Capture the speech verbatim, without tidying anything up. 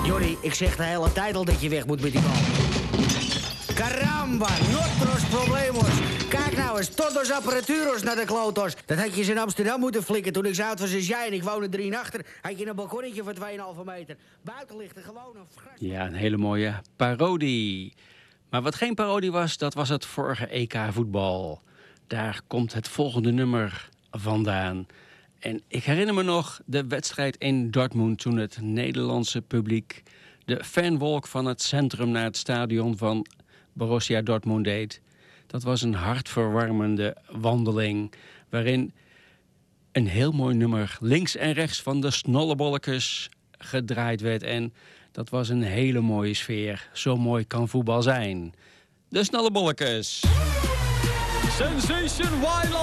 Jordi, ik zeg de hele tijd al dat je weg moet met die bal. Caramba, nosotros problemos. Kijk nou eens, todos apparaturos naar de klotos. Dat had je eens in Amsterdam moeten flikken toen ik zo oud was als jij en ik woonde drie achter. Had je een balkonnetje van twee komma vijf meter. Buiten ligt er gewoon een gras. Ja, een hele mooie parodie. Maar wat geen parodie was, dat was het vorige E K voetbal. Daar komt het volgende nummer vandaan. En ik herinner me nog de wedstrijd in Dortmund toen het Nederlandse publiek de fanwalk van het centrum naar het stadion van Borussia Dortmund deed. Dat was een hartverwarmende wandeling waarin een heel mooi nummer links en rechts van de Snollebollekes gedraaid werd. En dat was een hele mooie sfeer. Zo mooi kan voetbal zijn. De Snollebollekes. Sensation Wild